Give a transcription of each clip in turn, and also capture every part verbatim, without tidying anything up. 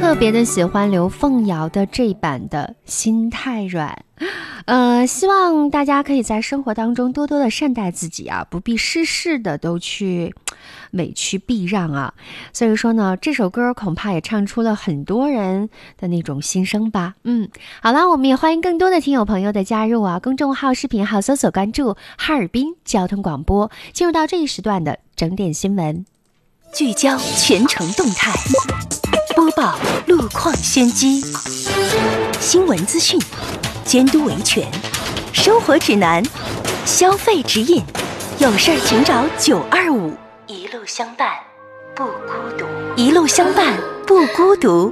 特别的喜欢刘凤瑶的这版的《心太软》。呃，希望大家可以在生活当中多多的善待自己啊，不必事事的都去委屈避让啊。所以说呢，这首歌恐怕也唱出了很多人的那种心声吧。嗯，好了，我们也欢迎更多的听友朋友的加入啊，公众号、视频号搜索关注哈尔滨交通广播，进入到这一时段的整点新闻， 聚焦全程动态，播报路况先机，新闻资讯，监督维权，生活指南，消费指引，有事儿请找九二五，一路相伴不孤独，一路相伴不孤独。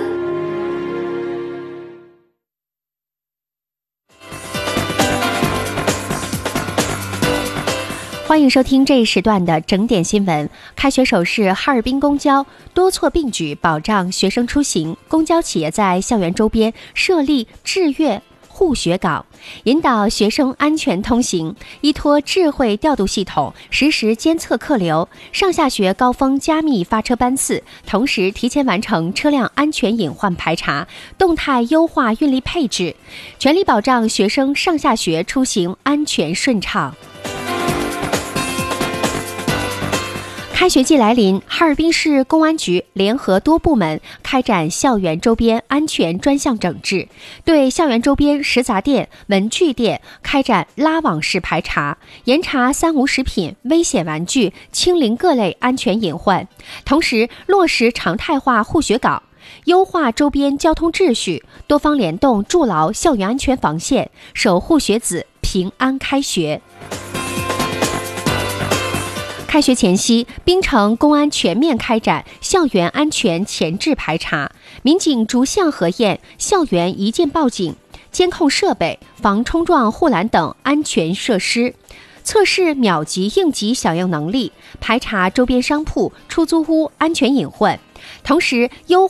欢迎收听这一时段的整点新闻。开学首日，哈尔滨公交多措并举保障学生出行，公交企业在校园周边设立制阅护学岗，引导学生安全通行，依托智慧调度系统，实时监测客流，上下学高峰加密发车班次，同时提前完成车辆安全隐患排查，动态优化运力配置，全力保障学生上下学出行安全顺畅。开学季来临，哈尔滨市公安局联合多部门开展校园周边安全专项整治，对校园周边食杂店、文具店开展拉网式排查，严查三无食品、危险玩具，清零各类安全隐患，同时落实常态化护学岗，优化周边交通秩序，多方联动筑牢校园安全防线，守护学子平安开学。开学前夕，滨城公安全面开展校园安全前置排查，民警逐项核验校园一键报警、监控设备、防冲撞护栏等安全设施，测试秒级应急响应能力，排查周边商铺、出租屋安全隐患，同时优